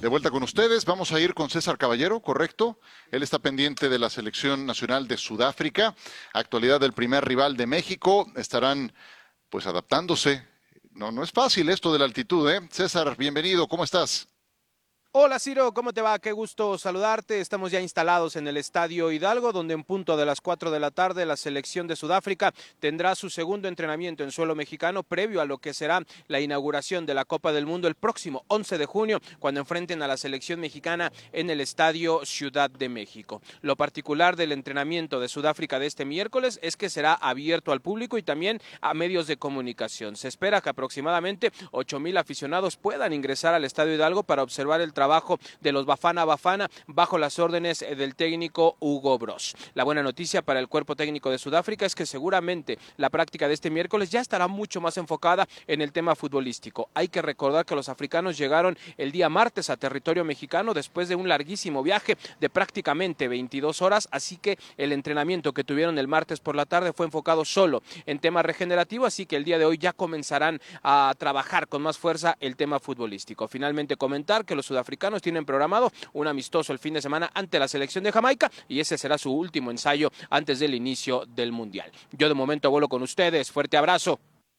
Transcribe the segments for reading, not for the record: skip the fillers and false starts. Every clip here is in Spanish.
De vuelta con ustedes, vamos a ir con César Caballero, ¿correcto? Él está pendiente de la selección nacional de Sudáfrica, actualidad del primer rival de México, estarán pues adaptándose. No es fácil esto de la altitud, ¿eh? César, bienvenido, ¿cómo estás? Hola Ciro, ¿cómo te va? Qué gusto saludarte. Estamos ya instalados en el Estadio Hidalgo, donde en punto de las 4 de la tarde la selección de Sudáfrica tendrá su segundo entrenamiento en suelo mexicano previo a lo que será la inauguración de la Copa del Mundo el próximo 11 de junio, cuando enfrenten a la selección mexicana en el Estadio Ciudad de México. Lo particular del entrenamiento de Sudáfrica de este miércoles es que será abierto al público y también a medios de comunicación. Se espera que aproximadamente 8,000 aficionados puedan ingresar al Estadio Hidalgo para observar el trabajo de los Bafana Bafana bajo las órdenes del técnico Hugo Broos. La buena noticia para el cuerpo técnico de Sudáfrica es que seguramente la práctica de este miércoles ya estará mucho más enfocada en el tema futbolístico. Hay que recordar que los africanos llegaron el día martes a territorio mexicano después de un larguísimo viaje de prácticamente 22 horas, así que el entrenamiento que tuvieron el martes por la tarde fue enfocado solo en tema regenerativo, así que el día de hoy ya comenzarán a trabajar con más fuerza el tema futbolístico. Finalmente comentar que los sudafricanos tienen programado un amistoso el fin de semana ante la selección de Jamaica y ese será su último ensayo antes del inicio del Mundial. Yo de momento vuelo con ustedes. Fuerte abrazo.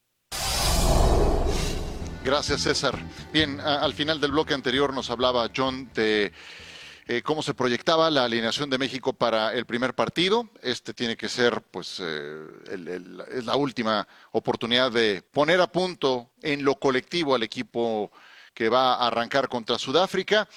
Gracias, César. Bien, al final del bloque anterior nos hablaba John de cómo se proyectaba la alineación de México para el primer partido. Este tiene que ser, pues, es la última oportunidad de poner a punto en lo colectivo al equipo que va a arrancar contra Sudáfrica.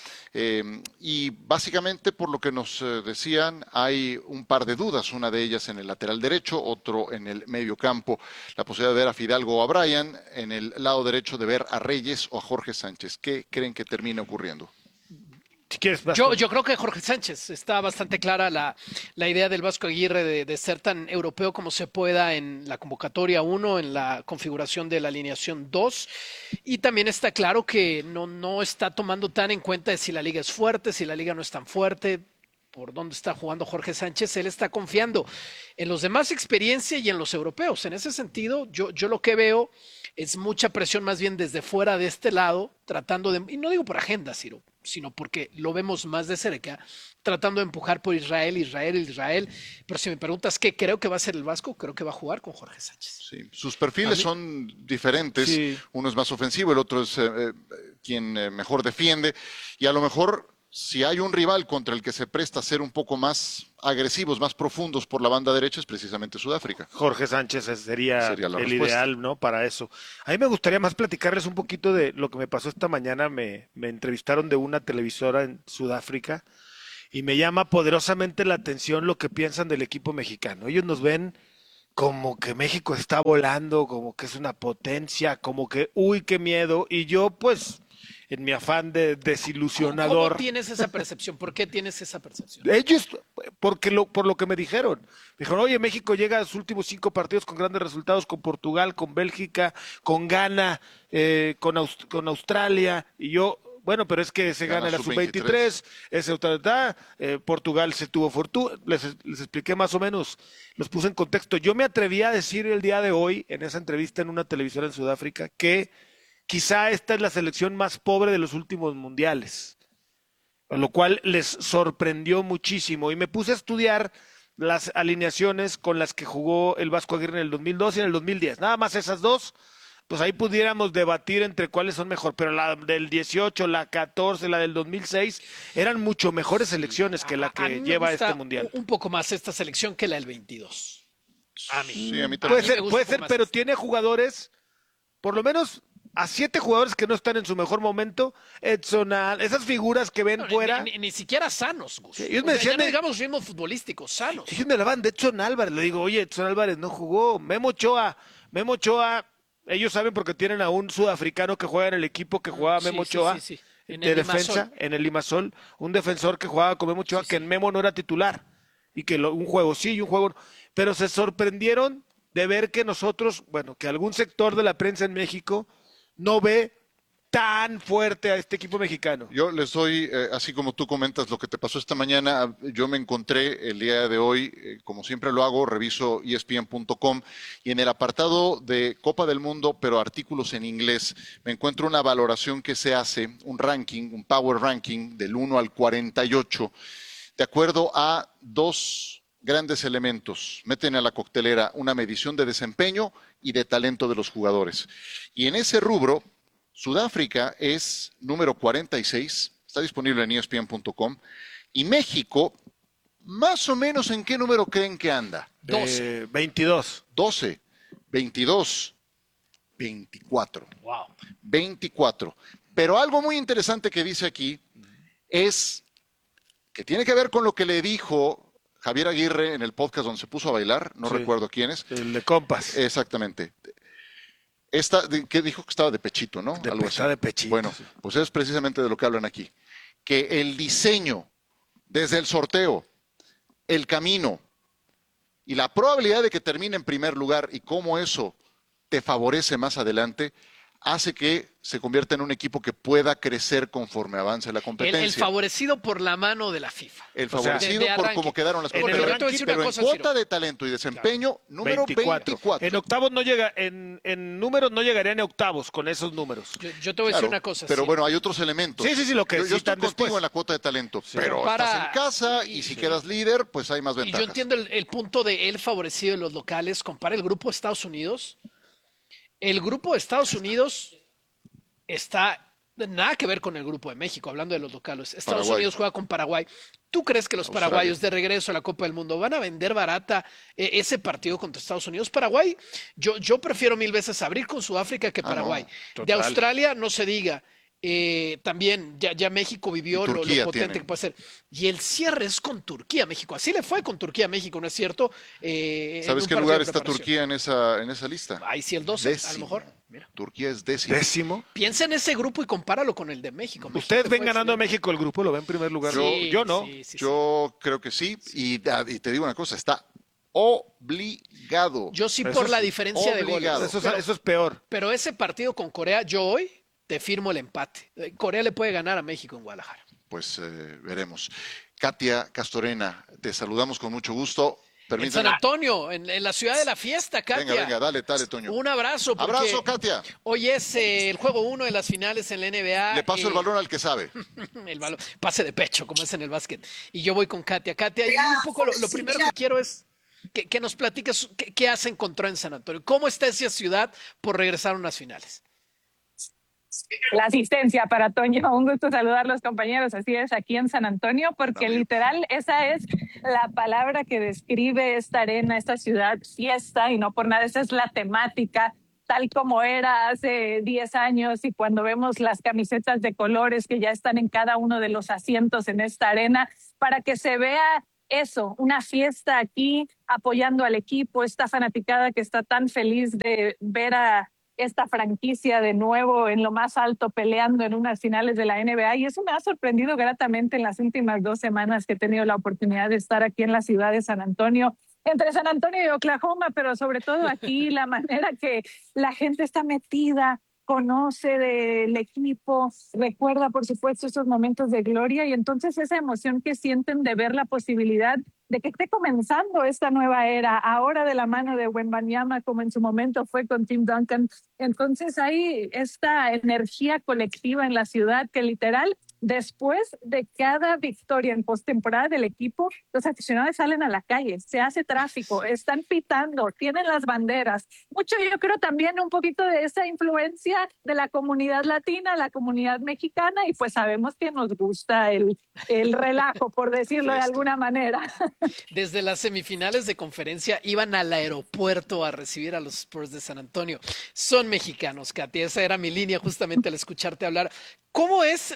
Y básicamente, por lo que nos decían, hay un par de dudas, una de ellas en el lateral derecho, otro en el medio campo, la posibilidad de ver a Fidalgo o a Bryan, en el lado derecho de ver a Reyes o a Jorge Sánchez. ¿Qué creen que termine ocurriendo? Si quieres, yo creo que Jorge Sánchez está bastante clara la idea del Vasco Aguirre de ser tan europeo como se pueda en la convocatoria 1, en la configuración de la alineación 2, y también está claro que no está tomando tan en cuenta de si la liga es fuerte, si la liga no es tan fuerte, por dónde está jugando Jorge Sánchez. Él está confiando en los demás experiencia y en los europeos. En ese sentido, yo lo que veo es mucha presión más bien desde fuera de este lado, tratando de, y no digo por agenda, Ciro, sino porque lo vemos más de cerca, tratando de empujar por Israel. Pero si me preguntas qué creo que va a ser el Vasco, creo que va a jugar con Jorge Sánchez. Sí, sus perfiles son diferentes, sí. Uno es más ofensivo, el otro es quien mejor defiende, y a lo mejor si hay un rival contra el que se presta a ser un poco más agresivos, más profundos por la banda derecha, es precisamente Sudáfrica. Jorge Sánchez sería el respuesta ideal, ¿no? Para eso. A mí me gustaría más platicarles un poquito de lo que me pasó esta mañana. Me entrevistaron de una televisora en Sudáfrica y me llama poderosamente la atención lo que piensan del equipo mexicano. Ellos nos ven como que México está volando, como que es una potencia, como que, uy, qué miedo. Y yo, pues, en mi afán de desilusionador. ¿Cómo tienes esa percepción? ¿Por qué tienes esa percepción? Ellos, por lo que me dijeron. Me dijeron, oye, México llega a sus últimos 5 partidos con grandes resultados, con Portugal, con Bélgica, con Ghana, con Australia. Y yo, bueno, pero es que se gana la sub-23, Portugal se tuvo fortuna. Les expliqué más o menos, los puse en contexto. Yo me atreví a decir el día de hoy, en esa entrevista en una televisora en Sudáfrica, que quizá esta es la selección más pobre de los últimos mundiales, lo cual les sorprendió muchísimo. Y me puse a estudiar las alineaciones con las que jugó el Vasco Aguirre en el 2002 y en el 2010. Nada más esas dos, pues ahí pudiéramos debatir entre cuáles son mejor. Pero la del 18, la 14, la del 2006, eran mucho mejores selecciones que la que lleva este mundial. Un poco más esta selección que la del 22. A mí. Sí, a mí también. Puede ser, pero tiene jugadores, por lo menos a 7 jugadores que no están en su mejor momento. Edson, esas figuras que ven fuera. Ni siquiera sanos, Gus. Sí, ellos me decían, ya no digamos ritmo futbolístico, sanos. Ellos me hablaban de Edson Álvarez. Le digo, oye, Edson Álvarez no jugó. Memo Ochoa. Ellos saben porque tienen a un sudafricano que juega en el equipo que jugaba Memo Ochoa. Sí. De defensa, en el Limassol. Un defensor que jugaba con Memo Ochoa, que en Memo no era titular. Y que un juego sí y un juego no. Pero se sorprendieron de ver que nosotros, bueno, que algún sector de la prensa en México no ve tan fuerte a este equipo mexicano. Yo les doy, así como tú comentas lo que te pasó esta mañana, yo me encontré el día de hoy, como siempre lo hago, reviso ESPN.com y en el apartado de Copa del Mundo, pero artículos en inglés, me encuentro una valoración que se hace, un ranking, un power ranking del 1 al 48, de acuerdo a dos grandes elementos. Meten a la coctelera una medición de desempeño y de talento de los jugadores. Y en ese rubro, Sudáfrica es número 46, está disponible en ESPN.com, y México, más o menos, ¿en qué número creen que anda? 12. 22. 12, 22, 24. Wow. 24. Pero algo muy interesante que dice aquí es que tiene que ver con lo que le dijo Javier Aguirre en el podcast donde se puso a bailar, no Sí. recuerdo quién es. El de compas. Exactamente. Que dijo que estaba de pechito, ¿no? Algo así. Está de pechito. Bueno, Sí. pues es precisamente de lo que hablan aquí. Que el diseño, desde el sorteo, el camino y la probabilidad de que termine en primer lugar y cómo eso te favorece más adelante, hace que se convierta en un equipo que pueda crecer conforme avance la competencia. El favorecido por la mano de la FIFA. El O sea, favorecido de por arranque. cómo quedaron las En cosas. el Pero, ranking, te voy a decir una pero en cosa, cuota Ciro. de talento y desempeño, número 24. En octavos no llega, en números no llegarían a octavos con esos números. Yo te voy a decir Claro, una cosa. pero Ciro. bueno, hay otros elementos. Sí, lo que yo estoy citan contigo después. en la cuota de talento, pero Para- estás en casa y si quedas líder, pues hay más Y ventajas. yo entiendo el punto de él favorecido de los locales. Compara el grupo de Estados Unidos. El grupo de Estados Unidos está nada que ver con el grupo de México, hablando de los locales. Estados Paraguay. Unidos juega con Paraguay. ¿Tú crees que los Australia. paraguayos de regreso a la Copa del Mundo van a vender barata ese partido contra Estados Unidos? Paraguay, yo prefiero mil veces abrir con Sudáfrica que Ah, Paraguay. no, De total. Australia no se diga. También ya México vivió Y lo Turquía potente tiene. que puede ser. Y el cierre es con Turquía, México. Así le fue con Turquía, México, ¿no es cierto? En ¿Sabes un qué partido lugar de está preparación. Turquía en esa lista? Ahí sí el 12, a lo Décimo. mejor. Mira. Turquía es décimo. Décimo. Piensa en ese grupo y compáralo con el de México. México Ustedes ven fue ganando a excelente. México el grupo, lo ven en primer lugar. Sí, yo no. sí. Yo creo que sí. Y te digo una cosa, está obligado. Yo sí Eso por la sí, diferencia de obligado. goles. Eso es peor. Pero ese partido con Corea, yo hoy te firmo el empate. Corea le puede ganar a México en Guadalajara. Pues veremos. Katia Castorena, te saludamos con mucho gusto. En San Permítame. Antonio, en la ciudad de la fiesta, Katia. Venga, dale, Toño. Un abrazo. porque Abrazo, Katia. Hoy es el juego 1 de las finales en la NBA. Le paso el balón al que sabe. El balón, pase de pecho, como es en el básquet. Y yo voy con Katia. Katia, y un poco lo primero que quiero es que nos platiques qué has encontrado en San Antonio. ¿Cómo está esa ciudad por regresar a unas finales? La asistencia para Toño, un gusto saludar a los compañeros, así es, aquí en San Antonio, porque literal esa es la palabra que describe esta arena, esta ciudad, fiesta, y no por nada, esa es la temática, tal como era hace 10 años y cuando vemos las camisetas de colores que ya están en cada uno de los asientos en esta arena, para que se vea eso, una fiesta aquí apoyando al equipo, esta fanaticada que está tan feliz de ver a esta franquicia de nuevo en lo más alto peleando en unas finales de la NBA, y eso me ha sorprendido gratamente en las últimas 2 semanas que he tenido la oportunidad de estar aquí en la ciudad de San Antonio, entre San Antonio y Oklahoma, pero sobre todo aquí la manera que la gente está metida, conoce del equipo, recuerda por supuesto esos momentos de gloria, y entonces esa emoción que sienten de ver la posibilidad de que esté comenzando esta nueva era, ahora de la mano de Wembanyama, como en su momento fue con Tim Duncan. Entonces hay esta energía colectiva en la ciudad que literal, después de cada victoria en postemporada del equipo, los aficionados salen a la calle, se hace tráfico, están pitando, tienen las banderas. Mucho yo creo también un poquito de esa influencia de la comunidad latina, la comunidad mexicana, y pues sabemos que nos gusta el relajo, por decirlo de alguna manera. Desde las semifinales de conferencia iban al aeropuerto a recibir a los Spurs de San Antonio. Son mexicanos, Katia. Esa era mi línea justamente al escucharte hablar. ¿Cómo es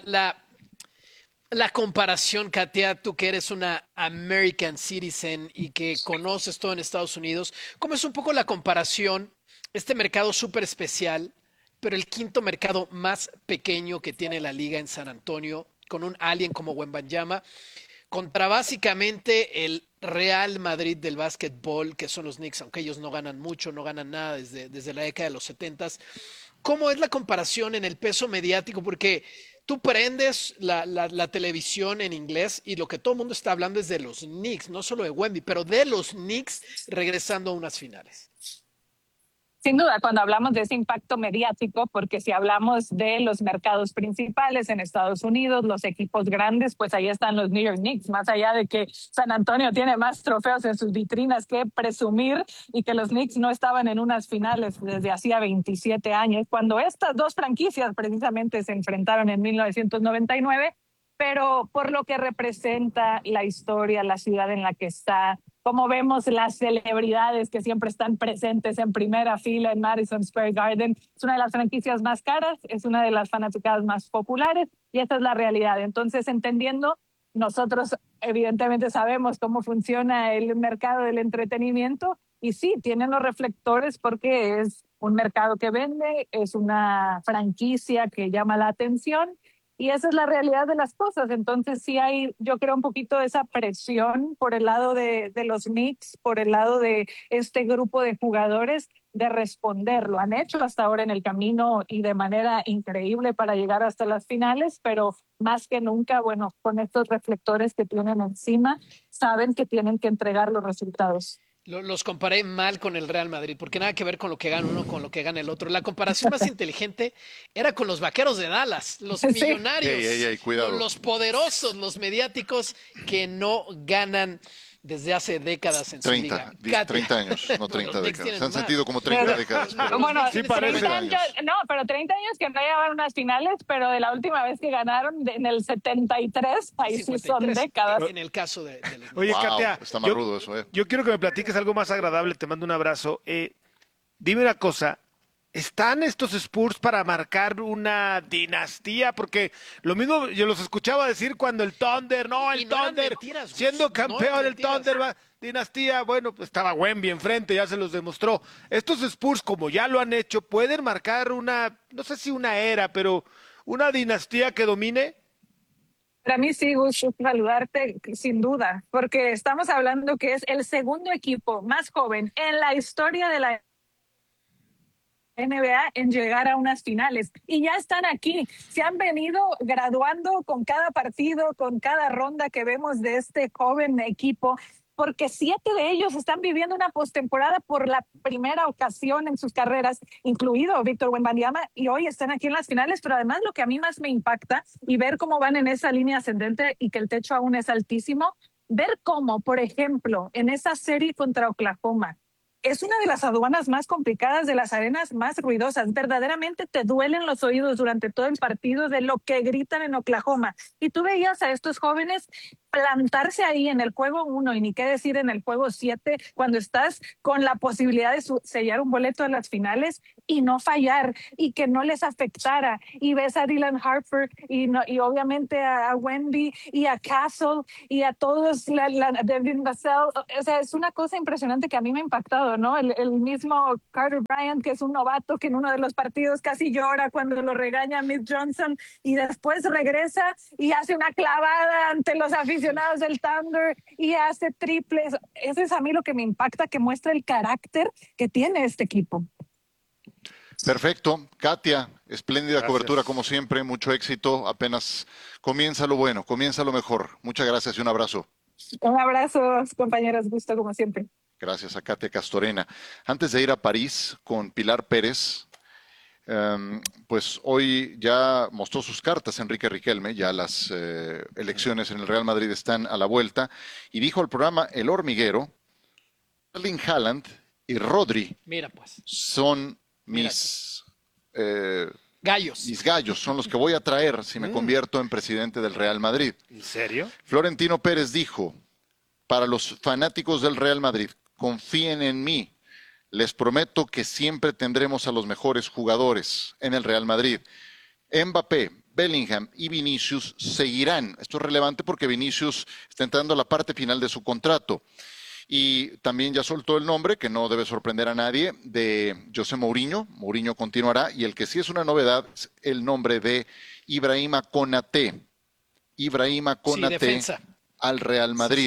la comparación, Katia, tú que eres una American citizen y que conoces todo en Estados Unidos? ¿Cómo es un poco la comparación, este mercado súper especial, pero el quinto mercado más pequeño que tiene la liga en San Antonio, con un alien como Wembanyama, contra básicamente el Real Madrid del básquetbol, que son los Knicks, aunque ellos no ganan mucho, no ganan nada desde la década de los 70s? ¿cómo es la comparación en el peso mediático? Porque tú prendes la televisión en inglés y lo que todo el mundo está hablando es de los Knicks, no solo de Wemby, pero de los Knicks regresando a unas finales. Sin duda, cuando hablamos de ese impacto mediático, porque si hablamos de los mercados principales en Estados Unidos, los equipos grandes, pues ahí están los New York Knicks, más allá de que San Antonio tiene más trofeos en sus vitrinas que presumir y que los Knicks no estaban en unas finales desde hacía 27 años, cuando estas dos franquicias precisamente se enfrentaron en 1999, pero por lo que representa la historia, la ciudad en la que está, como vemos las celebridades que siempre están presentes en primera fila en Madison Square Garden, es una de las franquicias más caras, es una de las fanaticadas más populares y esta es la realidad. Entonces, entendiendo, nosotros evidentemente sabemos cómo funciona el mercado del entretenimiento y sí, tienen los reflectores porque es un mercado que vende, es una franquicia que llama la atención. Y esa es la realidad de las cosas. Entonces sí hay, yo creo, un poquito de esa presión por el lado de los Knicks, por el lado de este grupo de jugadores, de responder. Lo han hecho hasta ahora en el camino y de manera increíble para llegar hasta las finales, pero más que nunca, bueno, con estos reflectores que tienen encima, saben que tienen que entregar los resultados. Los comparé mal con el Real Madrid, porque nada que ver con lo que gana uno, con lo que gana el otro. La comparación más inteligente era con los Vaqueros de Dallas, los millonarios, cuidado. los poderosos, los mediáticos que no ganan desde hace décadas en su liga. 30 años, no 30 décadas. Se han sentido como 30 pero, décadas. Pero bueno, sí parece. 30 años, no, pero 30 años que no llevan unas finales, pero de la última vez que ganaron en el 73, ahí 53, sí son décadas. En el caso de los... Oye, wow, Katia, está más rudo eso, yo quiero que me platiques algo más agradable, te mando un abrazo. Dime una cosa, ¿están estos Spurs para marcar una dinastía? Porque lo mismo yo los escuchaba decir cuando el Thunder, el Thunder, mentiras, siendo campeón del Thunder, dinastía, bueno, pues estaba Wemby enfrente, ya se los demostró. Estos Spurs, como ya lo han hecho, ¿pueden marcar una, no sé si una era, pero una dinastía que domine? Para mí sí, gusto saludarte, sin duda, porque estamos hablando que es el segundo equipo más joven en la historia de la NBA en llegar a unas finales y ya están aquí, se han venido graduando con cada partido, con cada ronda que vemos de este joven equipo, porque 7 de ellos están viviendo una postemporada por la primera ocasión en sus carreras, incluido Víctor Wembanyama, y hoy están aquí en las finales. Pero además lo que a mí más me impacta y ver cómo van en esa línea ascendente y que el techo aún es altísimo, ver cómo, por ejemplo, en esa serie contra Oklahoma, es una de las aduanas más complicadas, de las arenas más ruidosas. Verdaderamente te duelen los oídos durante todo el partido de lo que gritan en Oklahoma. Y tú veías a estos jóvenes plantarse ahí en el juego 1 y ni qué decir en el juego 7, cuando estás con la posibilidad de sellar un boleto a las finales y no fallar y que no les afectara. Y ves a Dylan Harper y obviamente a Wemby y a Castle y a todos, Devin Vassell. O sea, es una cosa impresionante que a mí me ha impactado, ¿no? El mismo Carter Bryant, que es un novato que en uno de los partidos casi llora cuando lo regaña Mick Johnson y después regresa y hace una clavada ante los aficionados del Thunder y hace triples. Eso es a mí lo que me impacta, que muestra el carácter que tiene este equipo. Perfecto. Katia, espléndida Gracias. cobertura como siempre, mucho éxito. Apenas comienza lo bueno, comienza lo mejor. Muchas gracias y un abrazo. Un abrazo, compañeros, gusto como siempre. Gracias a Katia Castorena. Antes de ir a París con Pilar Pérez, pues hoy ya mostró sus cartas Enrique Riquelme, ya las elecciones en el Real Madrid están a la vuelta, y dijo al programa El Hormiguero, Erling Haaland y Rodri Mira pues, son mis gallos. son los que voy a traer si me convierto en presidente del Real Madrid. ¿En serio? Florentino Pérez dijo, para los fanáticos del Real Madrid, confíen en mí. Les prometo que siempre tendremos a los mejores jugadores en el Real Madrid. Mbappé, Bellingham y Vinicius seguirán. Esto es relevante porque Vinicius está entrando a la parte final de su contrato. Y también ya soltó el nombre, que no debe sorprender a nadie, de José Mourinho. Mourinho continuará. Y el que sí es una novedad es el nombre de Ibrahima Konaté. Ibrahima Konaté sí, al Real Madrid. Sí.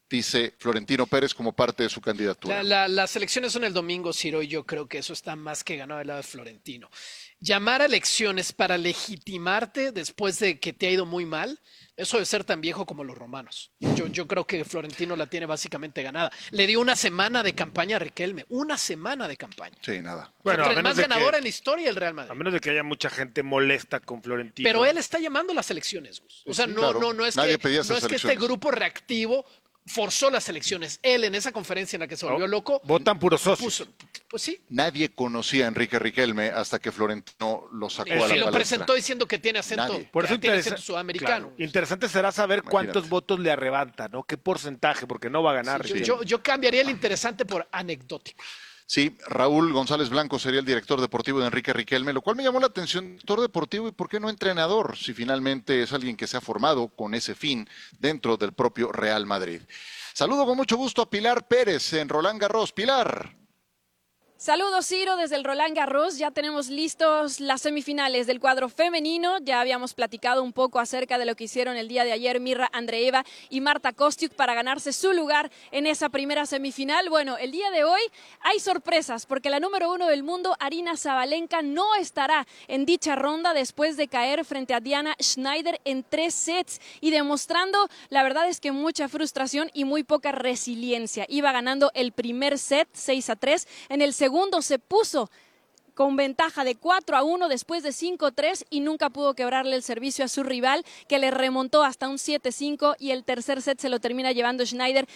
dice Florentino Pérez como parte de su candidatura. Las elecciones son el domingo, Ciro, y yo creo que eso está más que ganado del lado de Florentino. Llamar a elecciones para legitimarte después de que te ha ido muy mal, eso debe ser tan viejo como los romanos. Yo creo que Florentino la tiene básicamente ganada. Le dio una semana de campaña a Riquelme, una semana de campaña. Sí, nada. Bueno, El más ganador en la historia del Real Madrid. A menos de que haya mucha gente molesta con Florentino. Pero él está llamando a las elecciones, Gus. O sea, Sí, no, claro. no es Nadie que, pedía no esas es que este elecciones. grupo reactivo forzó las elecciones. Él en esa conferencia en la que se volvió loco, Votan puros socios. pues sí. Nadie conocía a Enrique Riquelme hasta que Florentino lo sacó a la Lo palestra. presentó diciendo que tiene acento, Nadie. Por eso tiene interesa- acento sudamericano. Claro. Interesante será saber cuántos Imagínate. votos le arrebata, ¿no? ¿Qué porcentaje? Porque no va a ganar. Sí, yo cambiaría el interesante por anecdótico. Sí, Raúl González Blanco sería el director deportivo de Enrique Riquelme, lo cual me llamó la atención, director deportivo y por qué no entrenador, si finalmente es alguien que se ha formado con ese fin dentro del propio Real Madrid. Saludo con mucho gusto a Pilar Pérez en Roland Garros. Pilar. Saludos, Ciro, desde el Roland Garros. Ya tenemos listos las semifinales del cuadro femenino. Ya habíamos platicado un poco acerca de lo que hicieron el día de ayer Mirra Andreeva y Marta Kostyuk para ganarse su lugar en esa primera semifinal. Bueno, el día de hoy hay sorpresas porque la número 1 del mundo, Aryna Sabalenka, no estará en dicha ronda después de caer frente a Diana Schneider en 3 sets y demostrando, la verdad es que mucha frustración y muy poca resiliencia. Iba ganando el primer set 6-3, en el segundo se puso con ventaja de 4-1 después de 5-3 y nunca pudo quebrarle el servicio a su rival, que le remontó hasta un 7-5 y el tercer set se lo termina llevando Schneider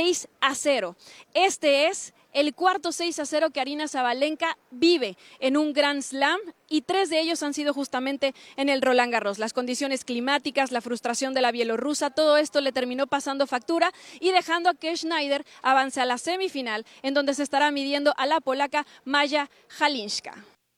6-0. Este es el cuarto 6-0 que Aryna Sabalenka vive en un Grand Slam y 3 de ellos han sido justamente en el Roland Garros. Las condiciones climáticas, la frustración de la bielorrusa, todo esto le terminó pasando factura y dejando a que Schneider avance a la semifinal, en donde se estará midiendo a la polaca Maja Halinska.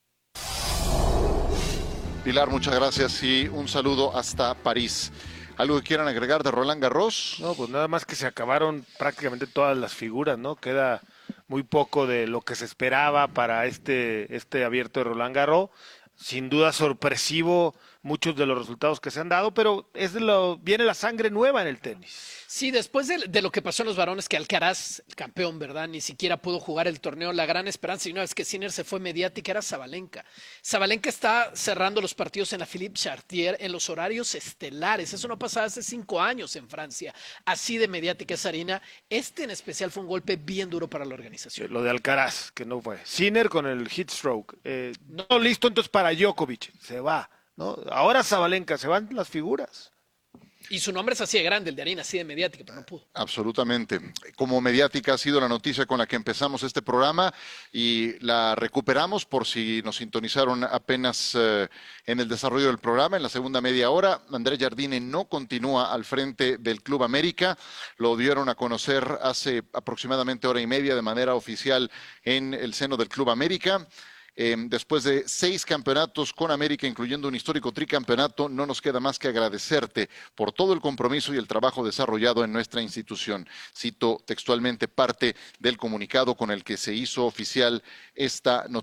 Pilar, muchas gracias y un saludo hasta París. ¿Algo que quieran agregar de Roland Garros? No, pues nada más que se acabaron prácticamente todas las figuras, ¿no? Queda muy poco de lo que se esperaba para este abierto de Roland Garros. Sin duda sorpresivo muchos de los resultados que se han dado, pero viene la sangre nueva en el tenis. Sí, después de lo que pasó en los varones, que Alcaraz, el campeón, ¿verdad? Ni siquiera pudo jugar el torneo. La gran esperanza, y una vez que Sinner se fue mediática, era Sabalenka. Sabalenka está cerrando los partidos en la Philippe Chartier en los horarios estelares. Eso no pasaba hace 5 años en Francia. Así de mediática es Aryna. Este en especial fue un golpe bien duro para la organización. Lo de Alcaraz, que no fue. Sinner con el heat stroke. No listo entonces para Djokovic. Se va, ¿no? Ahora Sabalenka, se van las figuras. Y su nombre es así de grande, el de Aryna, así de mediática, pero no pudo. Absolutamente. Como mediática ha sido la noticia con la que empezamos este programa y la recuperamos por si nos sintonizaron apenas en el desarrollo del programa. En la segunda media hora, Andrés Jardine no continúa al frente del Club América. Lo dieron a conocer hace aproximadamente hora y media de manera oficial en el seno del Club América. Después de 6 campeonatos con América, incluyendo un histórico tricampeonato, no nos queda más que agradecerte por todo el compromiso y el trabajo desarrollado en nuestra institución. Cito textualmente parte del comunicado con el que se hizo oficial esta noticia.